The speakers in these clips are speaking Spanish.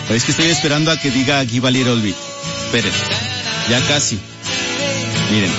Es que estoy esperando a que diga Give a Little Bit. Esperen, ya casi. Miren.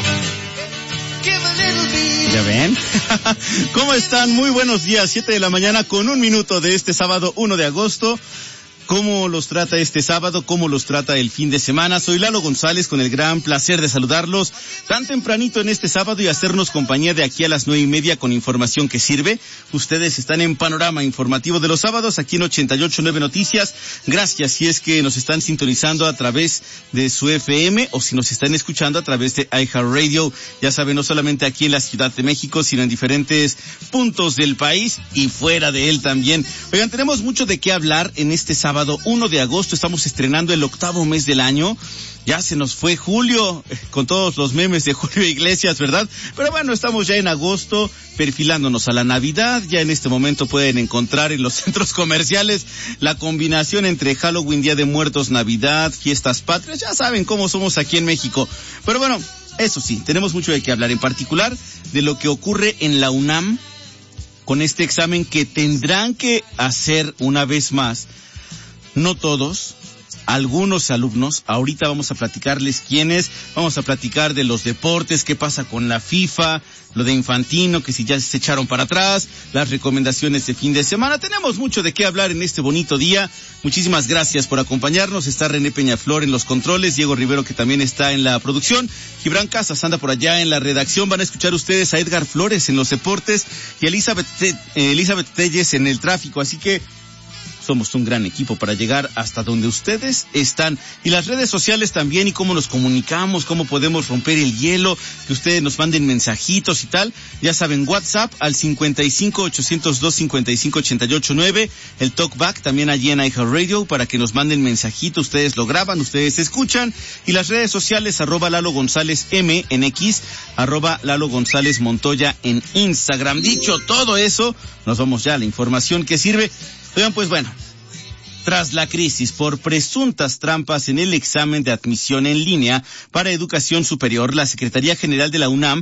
¿Ya ven? ¿Cómo están? Muy buenos días, 7 de la mañana con 1 minuto de este sábado 1 de agosto. ¿Cómo los trata este sábado? ¿Cómo los trata el fin de semana? Soy Lalo González, con el gran placer de saludarlos tan tempranito en este sábado y hacernos compañía de aquí a las 9:30 con información que sirve. Ustedes están en Panorama Informativo de los sábados, aquí en 88.9 Noticias. Gracias si es que nos están sintonizando a través de su FM o si nos están escuchando a través de iHeartRadio. Ya saben, no solamente aquí en la Ciudad de México, sino en diferentes puntos del país y fuera de él también. Oigan, tenemos mucho de qué hablar en este sábado 1 de agosto, estamos estrenando el 8º mes del año. Ya se nos fue julio, con todos los memes de Julio Iglesias, ¿verdad? Pero bueno, estamos ya en agosto, perfilándonos a la Navidad. Ya en este momento pueden encontrar en los centros comerciales la combinación entre Halloween, Día de Muertos, Navidad, Fiestas Patrias. Ya saben cómo somos aquí en México. Pero bueno, eso sí, tenemos mucho de qué hablar, en particular de lo que ocurre en la UNAM con este examen que tendrán que hacer una vez más. No todos, algunos alumnos. Ahorita vamos a platicarles quiénes, vamos a platicar de los deportes, qué pasa con la FIFA, lo de Infantino, que si ya se echaron para atrás, las recomendaciones de fin de semana. Tenemos mucho de qué hablar en este bonito día. Muchísimas gracias por acompañarnos. Está René Peñaflor en los controles, Diego Rivero, que también está en la producción, Gibran Casas anda por allá en la redacción. Van a escuchar ustedes a Edgar Flores en los deportes y a Elizabeth Telles en el tráfico, así que somos un gran equipo para llegar hasta donde ustedes están. Y las redes sociales también, y cómo nos comunicamos, cómo podemos romper el hielo, que ustedes nos manden mensajitos y tal. Ya saben, WhatsApp al 55-802-55-889, el Talkback también allí en iHeartRadio para que nos manden mensajito. Ustedes lo graban, ustedes escuchan. Y las redes sociales, @Lalo González M en X, @Lalo González Montoya en Instagram. Dicho todo eso, nos vamos ya a la información que sirve. Oigan, pues bueno, tras la crisis por presuntas trampas en el examen de admisión en línea para educación superior, la Secretaría General de la UNAM,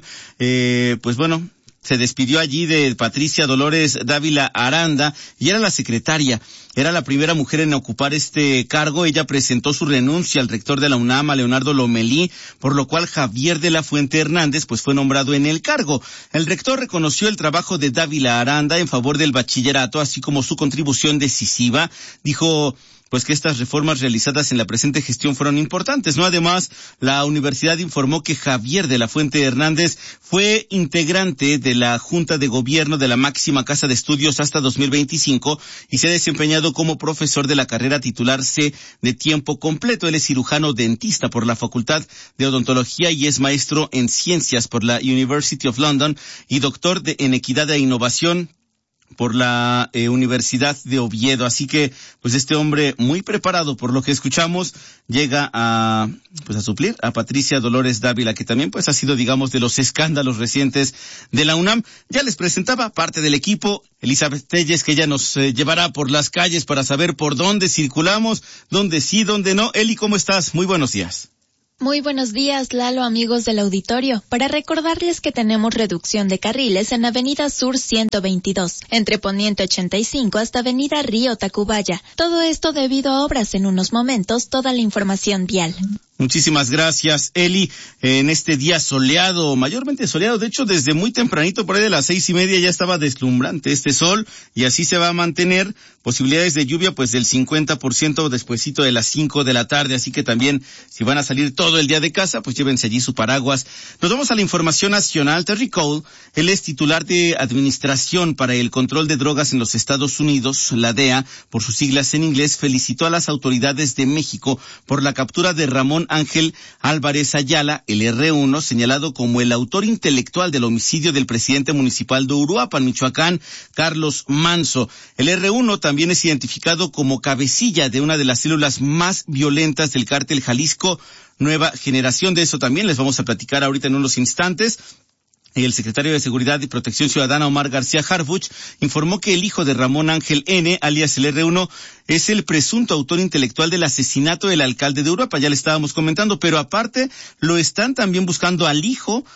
se despidió allí de Patricia Dolores Dávila Aranda, y era la secretaria. Era la primera mujer en ocupar este cargo. Ella presentó su renuncia al rector de la UNAM, a Leonardo Lomelí, por lo cual Javier de la Fuente Hernández fue nombrado en el cargo. El rector reconoció el trabajo de Dávila Aranda en favor del bachillerato, así como su contribución decisiva. Dijo que estas reformas realizadas en la presente gestión fueron importantes, ¿no? Además, la universidad informó que Javier de la Fuente Hernández fue integrante de la Junta de Gobierno de la máxima casa de estudios hasta 2025 y se ha desempeñado como profesor de la carrera titular C de tiempo completo. Él es cirujano dentista por la Facultad de Odontología y es maestro en ciencias por la University of London y doctor en equidad e innovación por la Universidad de Oviedo. Así que, este hombre muy preparado, por lo que escuchamos, llega a suplir a Patricia Dolores Dávila, que también ha sido, digamos, de los escándalos recientes de la UNAM. Ya les presentaba parte del equipo, Elizabeth Telles, que ella nos llevará por las calles para saber por dónde circulamos, dónde sí, dónde no. Eli, ¿cómo estás? Muy buenos días. Muy buenos días, Lalo, amigos del auditorio. Para recordarles que tenemos reducción de carriles en Avenida Sur 122, entre Poniente 85 hasta Avenida Río Tacubaya. Todo esto debido a obras. En unos momentos, toda la información vial. Muchísimas gracias, Eli. En este día soleado, mayormente soleado, de hecho desde muy tempranito, por ahí de las 6:30 ya estaba deslumbrante este sol, y así se va a mantener. Posibilidades de lluvia del 50% despuesito de las 5 de la tarde, así que también si van a salir todo el día de casa, llévense allí su paraguas. Nos vamos a la información nacional. Terry Cole, él es titular de Administración para el Control de Drogas en los Estados Unidos, la DEA, por sus siglas en inglés, felicitó a las autoridades de México por la captura de Ramón Ángel Álvarez Ayala, el R1, señalado como el autor intelectual del homicidio del presidente municipal de Uruapan, Michoacán, Carlos Manso. El R1 también es identificado como cabecilla de una de las células más violentas del cártel Jalisco Nueva Generación. De eso también les vamos a platicar ahorita en unos instantes. El secretario de Seguridad y Protección Ciudadana, Omar García Harfuch, informó que el hijo de Ramón Ángel N., alias el R1, es el presunto autor intelectual del asesinato del alcalde de Uruapan. Ya le estábamos comentando, pero aparte lo están también buscando al hijo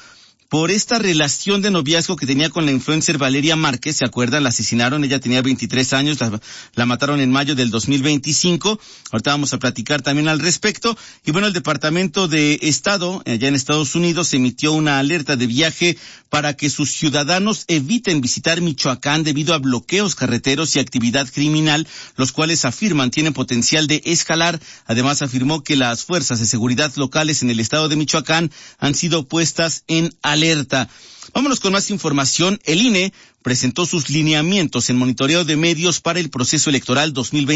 por esta relación de noviazgo que tenía con la influencer Valeria Márquez. ¿Se acuerdan? La asesinaron, ella tenía 23 años, la mataron en mayo del 2025. Ahorita vamos a platicar también al respecto. Y bueno, el Departamento de Estado, allá en Estados Unidos, emitió una alerta de viaje para que sus ciudadanos eviten visitar Michoacán debido a bloqueos carreteros y actividad criminal, los cuales afirman tienen potencial de escalar. Además, afirmó que las fuerzas de seguridad locales en el estado de Michoacán han sido puestas en alerta. Vámonos con más información. El INE presentó sus lineamientos en monitoreo de medios para el proceso electoral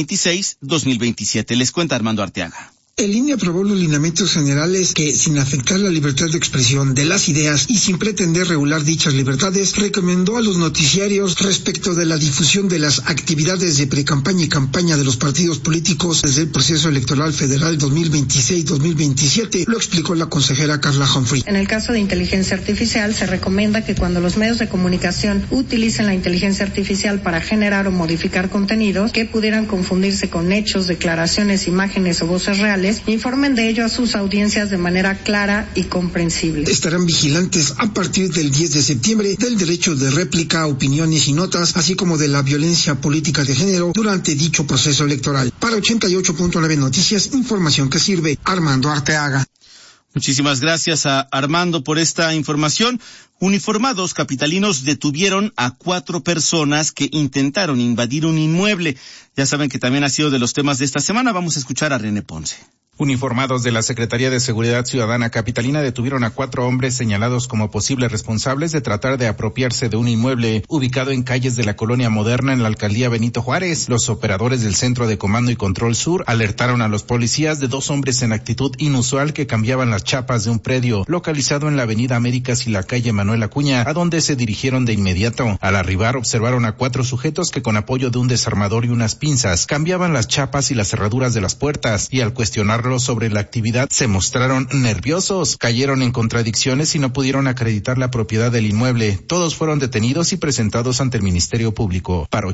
2026-2027. Les cuenta Armando Arteaga. El INE aprobó los lineamientos generales que, sin afectar la libertad de expresión de las ideas y sin pretender regular dichas libertades, recomendó a los noticiarios respecto de la difusión de las actividades de precampaña y campaña de los partidos políticos desde el proceso electoral federal 2026-2027, lo explicó la consejera Carla Humphrey. En el caso de inteligencia artificial, se recomienda que cuando los medios de comunicación utilicen la inteligencia artificial para generar o modificar contenidos que pudieran confundirse con hechos, declaraciones, imágenes o voces reales, informen de ello a sus audiencias de manera clara y comprensible. Estarán vigilantes a partir del 10 de septiembre del derecho de réplica, opiniones y notas, así como de la violencia política de género durante dicho proceso electoral. Para 88.9 Noticias, información que sirve. Armando Arteaga. Muchísimas gracias a Armando por esta información. Uniformados capitalinos detuvieron a 4 personas que intentaron invadir un inmueble. Ya saben que también ha sido de los temas de esta semana. Vamos a escuchar a René Ponce. Uniformados de la Secretaría de Seguridad Ciudadana capitalina detuvieron a 4 hombres señalados como posibles responsables de tratar de apropiarse de un inmueble ubicado en calles de la Colonia Moderna en la alcaldía Benito Juárez. Los operadores del Centro de Comando y Control Sur alertaron a los policías de 2 hombres en actitud inusual que cambiaban las chapas de un predio localizado en la avenida Américas y la calle Manuel Acuña, a donde se dirigieron de inmediato. Al arribar observaron a 4 sujetos que con apoyo de un desarmador y unas pinzas cambiaban las chapas y las cerraduras de las puertas, y al cuestionar sobre la actividad se mostraron nerviosos, cayeron en contradicciones y no pudieron acreditar la propiedad del inmueble. Todos fueron detenidos y presentados ante el Ministerio Público. Para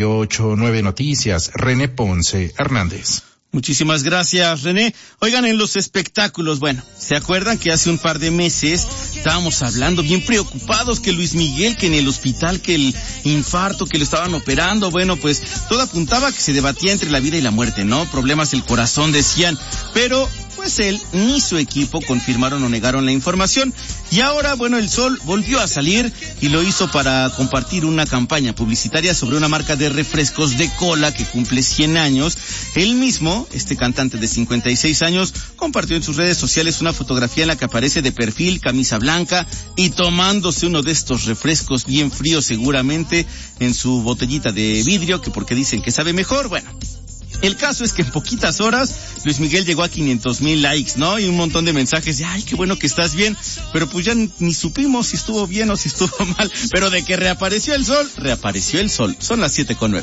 88.9 Noticias, René Ponce Hernández. Muchísimas gracias, René. Oigan, en los espectáculos, bueno, ¿se acuerdan que hace un par de meses estábamos hablando bien preocupados que Luis Miguel, que en el hospital, que el infarto, que lo estaban operando? Bueno, pues todo apuntaba que se debatía entre la vida y la muerte, ¿no? Problemas del corazón, decían, pero pues él ni su equipo confirmaron o negaron la información. Y ahora, bueno, el sol volvió a salir y lo hizo para compartir una campaña publicitaria sobre una marca de refrescos de cola que cumple 100 años. Él mismo, este cantante de 56 años, compartió en sus redes sociales una fotografía en la que aparece de perfil, camisa blanca y tomándose uno de estos refrescos bien fríos seguramente en su botellita de vidrio, que porque dicen que sabe mejor. Bueno, el caso es que en poquitas horas Luis Miguel llegó a 500,000 likes, ¿no? Y un montón de mensajes de, ay, qué bueno que estás bien. Pero pues ya ni supimos si estuvo bien o si estuvo mal. Pero de que reapareció el sol, reapareció el sol. Son las 7:09.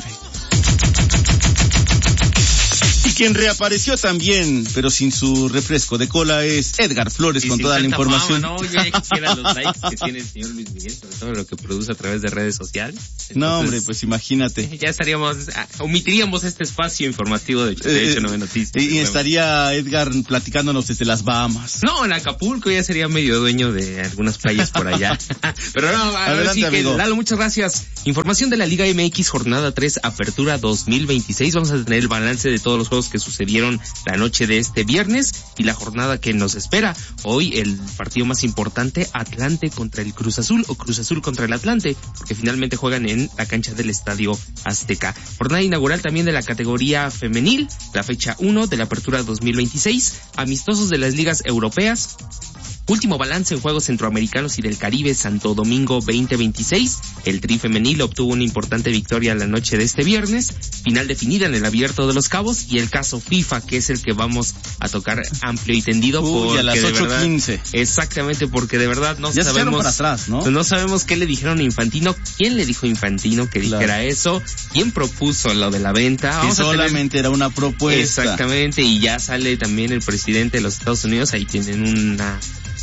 Y quien reapareció también, pero sin su refresco de cola, es Edgar Flores, con toda la información. No, yo ya quisiera los likes que tiene el señor Luis Miguel, sobre todo lo que produce a través de redes sociales. Entonces, no, hombre, pues imagínate. Ya omitiríamos este espacio informativo de 89 Noticias. Y estaría Edgar platicándonos desde las Bahamas. No, en Acapulco ya sería medio dueño de algunas playas por allá. Pero no, ahora sí que, Lalo, muchas gracias. Información de la Liga MX, jornada 3, apertura 2026. Vamos a tener el balance de todos los juegos que sucedieron la noche de este viernes y la jornada que nos espera. Hoy el partido más importante, Atlante contra el Cruz Azul o Cruz Azul contra el Atlante, porque finalmente juegan en la cancha del Estadio Azteca. Jornada inaugural también de la categoría femenil, la fecha 1 de la apertura 2026, amistosos de las ligas europeas. Último balance en Juegos Centroamericanos y del Caribe Santo Domingo 2026. El Tri femenil obtuvo una importante victoria la noche de este viernes. Final definida en el Abierto de los Cabos y el caso FIFA, que es el que vamos a tocar amplio y tendido. A las 8:15. Exactamente, porque de verdad no ya sabemos. Para atrás, ¿no? No sabemos qué le dijeron a Infantino, quién le dijo a Infantino que dijera eso, quién propuso lo de la venta. Que solamente era una propuesta. Exactamente, y ya sale también el presidente de los Estados Unidos, ahí tienen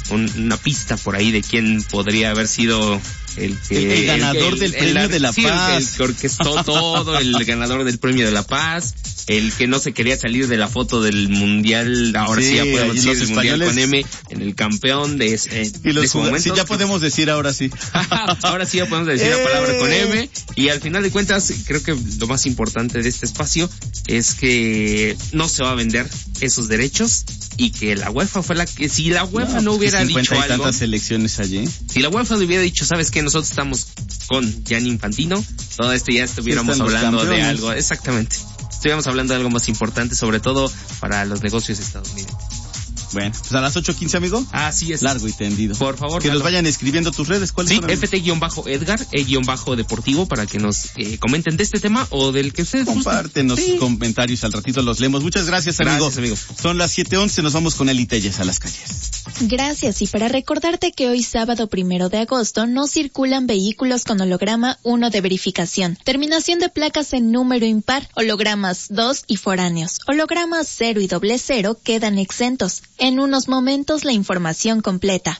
una pista por ahí de quién podría haber sido el ganador del Premio de la Paz. El que orquestó todo, el ganador del Premio de la Paz, el que no se quería salir de la foto del Mundial, ahora sí ya podemos decir el Mundial con M, en el campeón de ese momento. Sí, ya podemos decir ahora sí. Ahora sí ya podemos decir la palabra con M, y al final de cuentas, creo que lo más importante de este espacio es que no se va a vender esos derechos, y que la UEFA fue la que, si la UEFA no hubiera dicho algo, tantas elecciones allí. Si la UEFA no hubiera dicho, ¿sabes qué? Nosotros estamos con Gianni Infantino, todo esto ya estuviéramos hablando de algo, exactamente. Estuviéramos hablando de algo más importante, sobre todo para los negocios estadounidenses. Bueno, pues a las 8:15, amigo. Así es. Largo y tendido. Por favor. Que nos vayan escribiendo tus redes. ¿Cuáles son? FT-Edgar, E-Deportivo, para que nos comenten de este tema o del que ustedes compártenos comentarios, al ratito los leemos. Muchas gracias, amigo. Gracias, amigo. Son las 7:11, nos vamos con Eli Telles a las calles. Gracias, y para recordarte que hoy sábado 1 de agosto no circulan vehículos con holograma 1 de verificación, terminación de placas en número impar, hologramas 2 y foráneos, hologramas 0 y 00 quedan exentos. En unos momentos la información completa.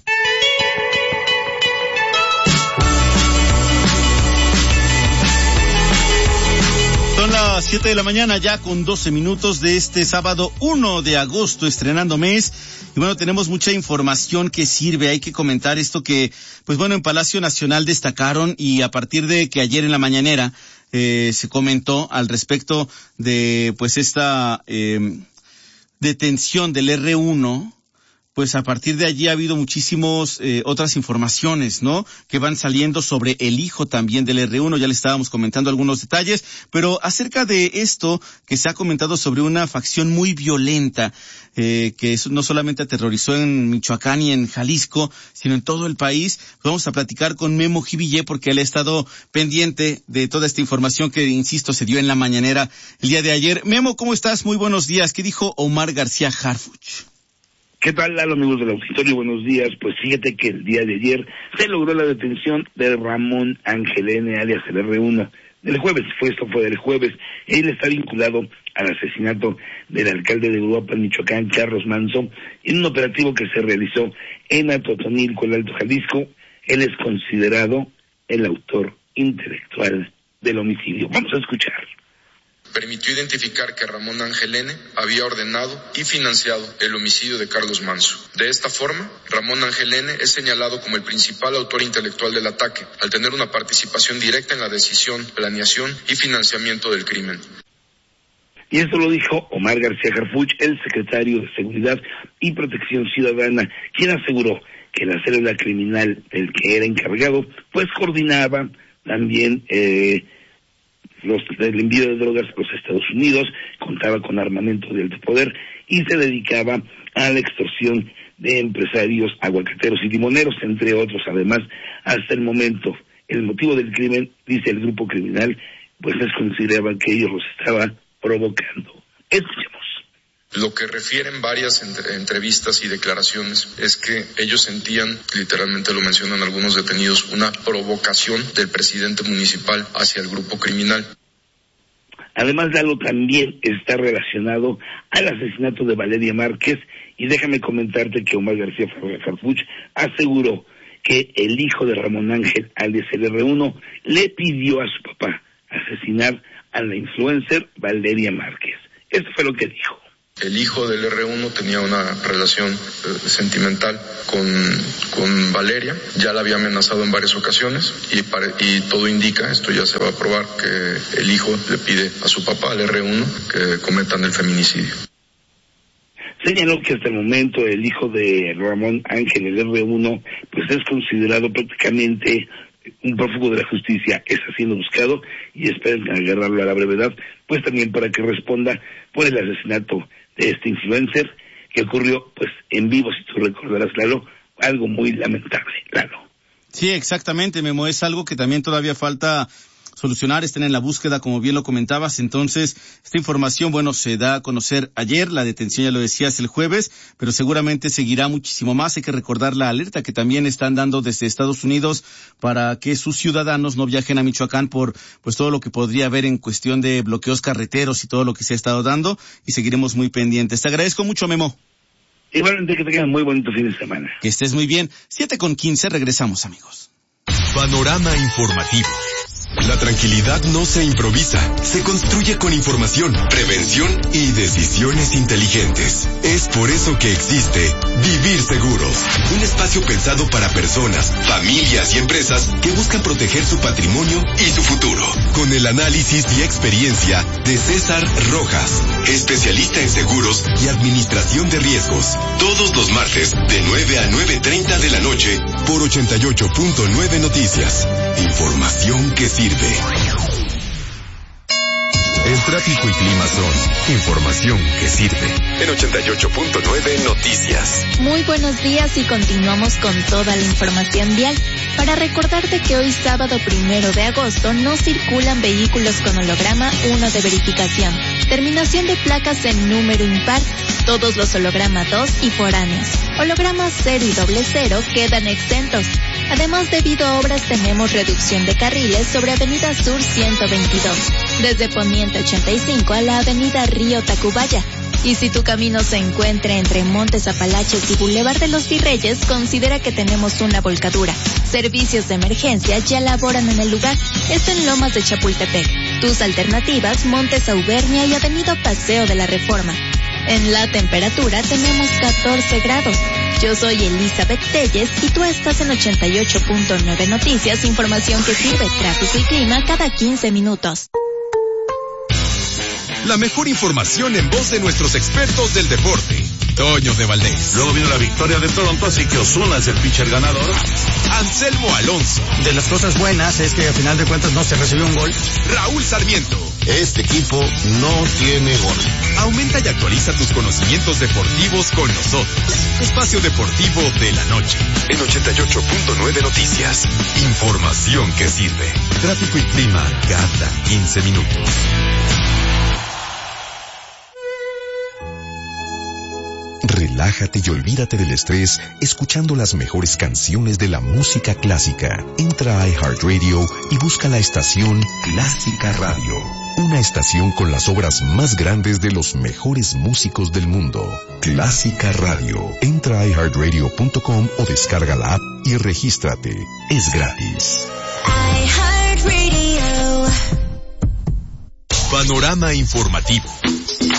Son las 7 de la mañana ya con 12 minutos de este sábado 1 de agosto, estrenando mes. Y bueno, tenemos mucha información que sirve. Hay que comentar esto que, pues bueno, en Palacio Nacional destacaron, y a partir de que ayer en la mañanera se comentó al respecto de pues esta detención del R1, pues a partir de allí ha habido muchísimos otras informaciones, ¿no?, que van saliendo sobre el hijo también del R1, ya le estábamos comentando algunos detalles, pero acerca de esto que se ha comentado sobre una facción muy violenta, que eso no solamente aterrorizó en Michoacán y en Jalisco, sino en todo el país. Vamos a platicar con Memo Jivillé, porque él ha estado pendiente de toda esta información que, insisto, se dio en la mañanera el día de ayer. Memo, ¿cómo estás? Muy buenos días. ¿Qué dijo Omar García Harfuch? ¿Qué tal, Lalo, amigos del auditorio? Buenos días. Pues fíjate que el día de ayer se logró la detención de Ramón Ángel N., alias el R1. Del jueves, esto fue del jueves. Él está vinculado al asesinato del alcalde de Uruapan, Michoacán, Carlos Manzo, en un operativo que se realizó en Atotonilco, el Alto Jalisco. Él es considerado el autor intelectual del homicidio. Vamos a escuchar. Permitió identificar que Ramón Ángel N. había ordenado y financiado el homicidio de Carlos Manzo. De esta forma, Ramón Ángel N. es señalado como el principal autor intelectual del ataque, al tener una participación directa en la decisión, planeación y financiamiento del crimen. Y esto lo dijo Omar García Harfuch, el secretario de Seguridad y Protección Ciudadana, quien aseguró que la célula criminal del que era encargado, pues coordinaba también el envío de drogas a los Estados Unidos, contaba con armamento de alto poder y se dedicaba a la extorsión de empresarios, aguacateros y limoneros, entre otros. Además, hasta el momento, el motivo del crimen, dice el grupo criminal, pues les consideraban que ellos los estaban provocando. Escuchemos. Lo que refieren varias entrevistas y declaraciones es que ellos sentían, literalmente lo mencionan algunos detenidos, una provocación del presidente municipal hacia el grupo criminal. Además, Lalo, también está relacionado al asesinato de Valeria Márquez, y déjame comentarte que Omar García Harfuch aseguró que el hijo de Ramón Ángel, alias el R1, le pidió a su papá asesinar a la influencer Valeria Márquez. Esto fue lo que dijo. El hijo del R1 tenía una relación sentimental con Valeria, ya la había amenazado en varias ocasiones y todo indica, esto ya se va a probar, que el hijo le pide a su papá, al R1, que cometan el feminicidio. Señaló que hasta el momento el hijo de Ramón Ángel, el R1, pues es considerado prácticamente un prófugo de la justicia, está siendo buscado y esperan agarrarlo a la brevedad, pues también para que responda por el asesinato de este influencer que ocurrió pues en vivo, si tú recordarás, Lalo, algo muy lamentable, Lalo. Sí, exactamente, Memo, es algo que también todavía falta solucionar, están en la búsqueda, como bien lo comentabas. Entonces, esta información, bueno, se da a conocer ayer, la detención, ya lo decías, el jueves, pero seguramente seguirá muchísimo más. Hay que recordar la alerta que también están dando desde Estados Unidos para que sus ciudadanos no viajen a Michoacán por pues todo lo que podría haber en cuestión de bloqueos carreteros y todo lo que se ha estado dando, y seguiremos muy pendientes. Te agradezco mucho, Memo. Igualmente que tengan muy bonito fin de semana. Que estés muy bien. 7:15, regresamos, amigos. Panorama informativo. La tranquilidad no se improvisa, se construye con información, prevención y decisiones inteligentes. Es por eso que existe Vivir Seguros, un espacio pensado para personas, familias y empresas que buscan proteger su patrimonio y su futuro. Con el análisis y experiencia de César Rojas, especialista en seguros y administración de riesgos. Todos los martes de 9 a 9:30 de la noche por 88.9 Noticias. Información que sirve. El tráfico y clima son información que sirve. En 88.9 Noticias. Muy buenos días y continuamos con toda la información vial. Para recordarte que hoy sábado 1 de agosto no circulan vehículos con holograma 1 de verificación. Terminación de placas en número impar. Todos los holograma 2 y foráneos. Hologramas 0 y 00 quedan exentos. Además, debido a obras, tenemos reducción de carriles sobre Avenida Sur 122, desde Poniente 85 a la Avenida Río Tacubaya. Y si tu camino se encuentra entre Montes Apalaches y Boulevard de los Virreyes, considera que tenemos una volcadura. Servicios de emergencia ya laboran en el lugar. Esto en Lomas de Chapultepec. Tus alternativas, Montes Auvernia y Avenida Paseo de la Reforma. En la temperatura tenemos 14 grados. Yo soy Elizabeth Telles y tú estás en 88.9 Noticias, información que sirve, tráfico y clima cada 15 minutos. La mejor información en voz de nuestros expertos del deporte. Toño de Valdés. Luego vino la victoria de Toronto, así que Ozuna es el pitcher ganador. Anselmo Alonso. De las cosas buenas es que al final de cuentas no se recibió un gol. Raúl Sarmiento. Este equipo no tiene gol. Aumenta y actualiza tus conocimientos deportivos con nosotros. Espacio Deportivo de la Noche. En 88.9 Noticias. Información que sirve. Tráfico y clima cada 15 minutos. Relájate y olvídate del estrés escuchando las mejores canciones de la música clásica. Entra a iHeartRadio y busca la estación Clásica Radio. Una estación con las obras más grandes de los mejores músicos del mundo. Clásica Radio. Entra a iHeartRadio.com o descarga la app y regístrate. Es gratis. iHeartRadio. Panorama informativo.